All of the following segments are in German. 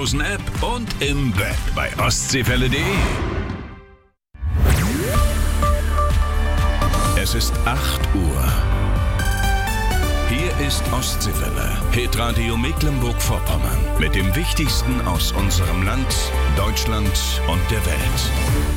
kostenlosen App und im Web bei ostseewelle.de. Es ist 8 Uhr. Hier ist Ostseewelle, Hitradio Mecklenburg-Vorpommern, mit dem Wichtigsten aus unserem Land, Deutschland und der Welt.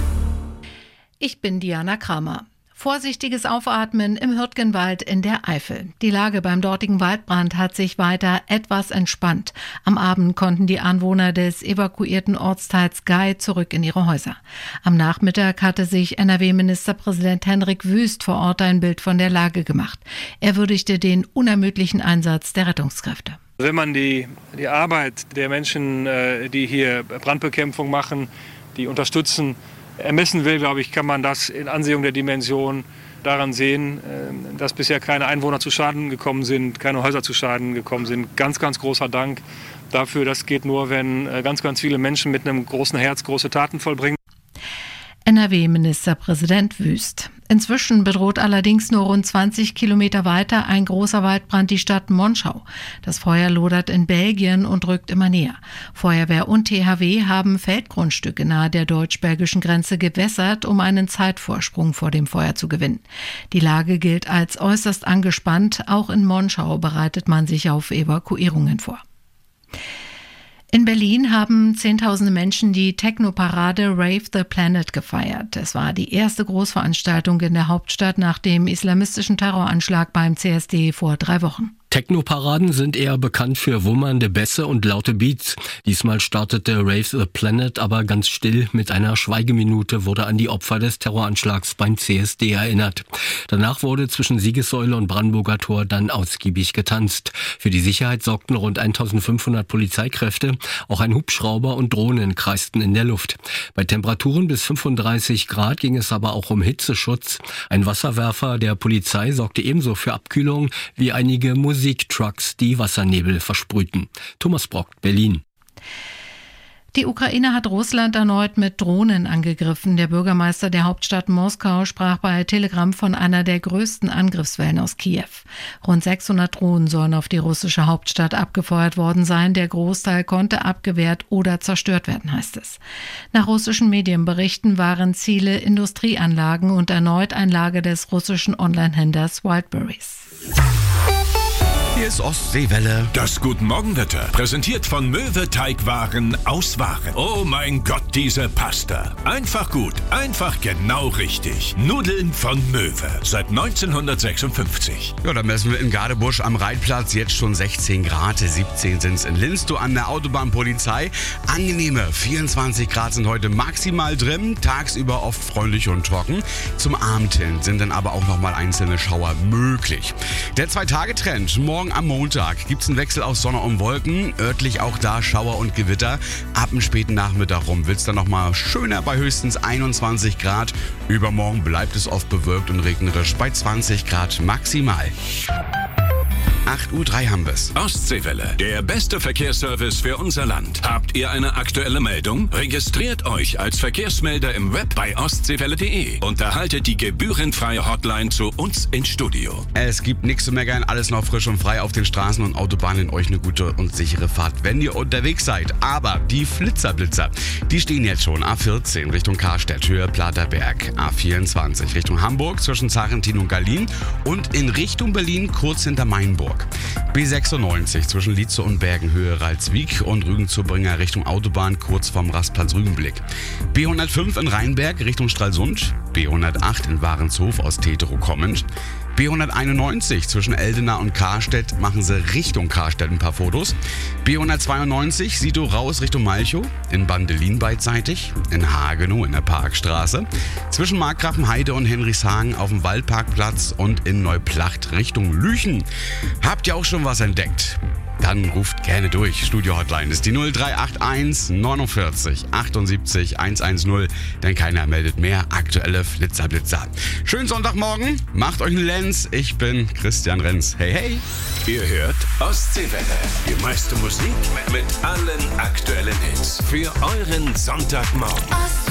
Ich bin Diana Kramer. Vorsichtiges Aufatmen im Hürtgenwald in der Eifel. Die Lage beim dortigen Waldbrand hat sich weiter etwas entspannt. Am Abend konnten die Anwohner des evakuierten Ortsteils Gei zurück in ihre Häuser. Am Nachmittag hatte sich NRW-Ministerpräsident Hendrik Wüst vor Ort ein Bild von der Lage gemacht. Er würdigte den unermüdlichen Einsatz der Rettungskräfte. Wenn man die Arbeit der Menschen, die hier Brandbekämpfung machen, die unterstützen, ermessen will, glaube ich, kann man das in Ansehung der Dimension daran sehen, dass bisher keine Einwohner zu Schaden gekommen sind, keine Häuser zu Schaden gekommen sind. Ganz, ganz großer Dank dafür. Das geht nur, wenn ganz, ganz viele Menschen mit einem großen Herz große Taten vollbringen. NRW-Ministerpräsident Wüst. Inzwischen bedroht allerdings nur rund 20 Kilometer weiter ein großer Waldbrand die Stadt Monschau. Das Feuer lodert in Belgien und rückt immer näher. Feuerwehr und THW haben Feldgrundstücke nahe der deutsch-belgischen Grenze gewässert, um einen Zeitvorsprung vor dem Feuer zu gewinnen. Die Lage gilt als äußerst angespannt. Auch in Monschau bereitet man sich auf Evakuierungen vor. In Berlin haben Zehntausende Menschen die Techno-Parade Rave the Planet gefeiert. Es war die erste Großveranstaltung in der Hauptstadt nach dem islamistischen Terroranschlag beim CSD vor 3 Wochen. Techno-Paraden sind eher bekannt für wummernde Bässe und laute Beats. Diesmal startete Rave the Planet aber ganz still. Mit einer Schweigeminute wurde an die Opfer des Terroranschlags beim CSD erinnert. Danach wurde zwischen Siegessäule und Brandenburger Tor dann ausgiebig getanzt. Für die Sicherheit sorgten rund 1500 Polizeikräfte. Auch ein Hubschrauber und Drohnen kreisten in der Luft. Bei Temperaturen bis 35 Grad ging es aber auch um Hitzeschutz. Ein Wasserwerfer der Polizei sorgte ebenso für Abkühlung wie einige Musiktrucks, die Wassernebel versprühten. Thomas Brock, Berlin. Die Ukraine hat Russland erneut mit Drohnen angegriffen. Der Bürgermeister der Hauptstadt Moskau sprach bei Telegram von einer der größten Angriffswellen aus Kiew. Rund 600 Drohnen sollen auf die russische Hauptstadt abgefeuert worden sein. Der Großteil konnte abgewehrt oder zerstört werden, heißt es. Nach russischen Medienberichten waren Ziele Industrieanlagen und erneut ein Lager des russischen Online-Händlers Wildberries. Hier ist Ostseewelle. Das Guten-Morgen-Wetter. Präsentiert von Möwe Teigwaren aus Waren. Oh mein Gott, diese Pasta. Einfach gut, einfach genau richtig. Nudeln von Möwe. Seit 1956. Ja, da messen wir in Gadebusch am Reitplatz jetzt schon 16 Grad. 17 sind es in Linstow an der Autobahnpolizei. Angenehme 24 Grad sind heute maximal drin. Tagsüber oft freundlich und trocken. Zum Abend hin sind dann aber auch nochmal einzelne Schauer möglich. Der 2-Tage-Trend. Morgen am Montag gibt es einen Wechsel aus Sonne und Wolken. Örtlich auch da Schauer und Gewitter. Ab dem späten Nachmittag rum wird es dann nochmal schöner bei höchstens 21 Grad. Übermorgen bleibt es oft bewölkt und regnerisch bei 20 Grad maximal. 8:03 Uhr haben wir's. Ostseewelle, der beste Verkehrsservice für unser Land. Habt ihr eine aktuelle Meldung? Registriert euch als Verkehrsmelder im Web bei ostseewelle.de und erhaltet die gebührenfreie Hotline zu uns ins Studio. Es gibt nichts zu meckern, alles noch frisch und frei auf den Straßen und Autobahnen. Euch eine gute und sichere Fahrt, wenn ihr unterwegs seid. Aber die Flitzerblitzer, die stehen jetzt schon. A14 Richtung Karstedt, Höhe Platerberg. A24 Richtung Hamburg zwischen Zarentin und Gallien und in Richtung Berlin kurz hinter Mainburg. B96 zwischen Lietze und Bergen, Höhe Ralswiek und Rügen-Zurbringer Richtung Autobahn kurz vorm Rastplatz Rügenblick. B105 in Rheinberg Richtung Stralsund. B108 in Warenshof aus Tetero kommend. B191 zwischen Eldena und Karstedt, machen Sie Richtung Karstedt ein paar Fotos. B192 Sito raus Richtung Malchow, in Bandelin beidseitig, in Hagenow in der Parkstraße, zwischen Markgrafenheide und Henrichshagen auf dem Waldparkplatz und in Neuplacht Richtung Lüchen. Habt ihr auch schon was entdeckt? Dann ruft gerne durch. Studio-Hotline ist die 0381 49 78 110, denn keiner meldet mehr aktuelle Flitzerblitzer. Schönen Sonntagmorgen, macht euch einen Lenz. Ich bin Christian Renz. Hey, hey. Ihr hört Ostseewelle. Die meiste Musik mit allen aktuellen Hits. Für euren Sonntagmorgen.